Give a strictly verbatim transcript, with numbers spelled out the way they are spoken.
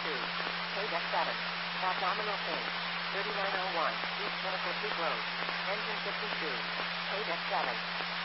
two. Page F seven. Abdominal thing. thirty-nine oh one. East Pinnacle Peak Road. Engine fifty-two. Page F seven.